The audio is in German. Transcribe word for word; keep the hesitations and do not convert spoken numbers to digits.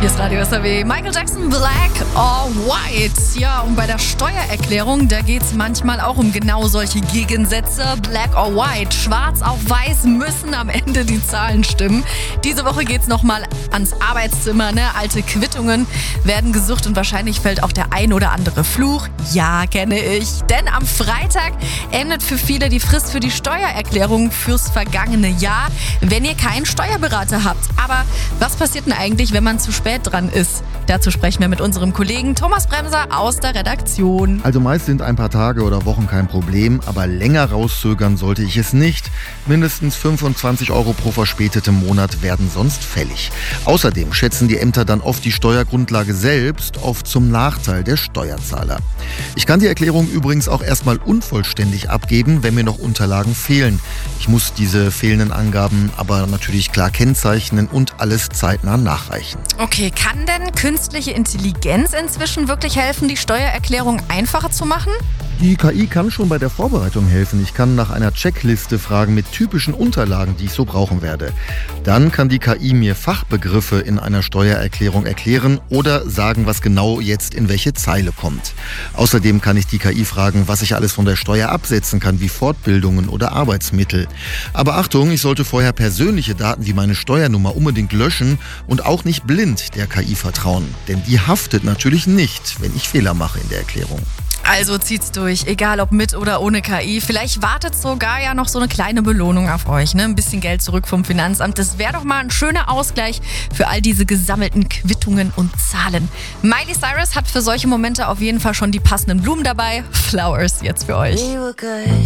Hier ist Radio S R W. Michael Jackson, Black or White. Ja, und bei der Steuererklärung, da geht es manchmal auch um genau solche Gegensätze. Black or White. Schwarz auf weiß müssen am Ende die Zahlen stimmen. Diese Woche geht es nochmal ans Arbeitszimmer. Ne? Alte Quittungen werden gesucht und wahrscheinlich fällt auch der ein oder andere Fluch. Ja, kenne ich. Denn am Freitag endet für viele die Frist für die Steuererklärung fürs vergangene Jahr, wenn ihr keinen Steuerberater habt. Aber was passiert denn eigentlich, wenn man zu spät dran ist? Dazu sprechen wir mit unserem Kollegen Thomas Bremser aus der Redaktion. Also meist sind ein paar Tage oder Wochen kein Problem, aber länger rauszögern sollte ich es nicht. Mindestens fünfundzwanzig Euro pro verspätetem Monat werden sonst fällig. Außerdem schätzen die Ämter dann oft die Steuergrundlage selbst, oft zum Nachteil der Steuerzahler. Ich kann die Erklärung übrigens auch erstmal unvollständig abgeben, wenn mir noch Unterlagen fehlen. Ich muss diese fehlenden Angaben aber natürlich klar kennzeichnen und alles zeitnah nachreichen. Okay, kann denn künstliche Intelligenz inzwischen wirklich helfen, die Steuererklärung einfacher zu machen? Die K I kann schon bei der Vorbereitung helfen. Ich kann nach einer Checkliste fragen mit typischen Unterlagen, die ich so brauchen werde. Dann kann die K I mir Fachbegriffe in einer Steuererklärung erklären oder sagen, was genau jetzt in welche Zeile kommt. Außerdem kann ich die K I fragen, was ich alles von der Steuer absetzen kann, wie Fortbildungen oder Arbeitsmittel. Aber Achtung, ich sollte vorher persönliche Daten wie meine Steuernummer unbedingt löschen und auch nicht blind der K I vertrauen. Denn die haftet natürlich nicht, wenn ich Fehler mache in der Erklärung. Also zieht's durch, egal ob mit oder ohne K I. Vielleicht wartet sogar ja noch so eine kleine Belohnung auf euch, ne? Ein bisschen Geld zurück vom Finanzamt. Das wäre doch mal ein schöner Ausgleich für all diese gesammelten Quittungen und Zahlen. Miley Cyrus hat für solche Momente auf jeden Fall schon die passenden Blumen dabei. Flowers jetzt für euch.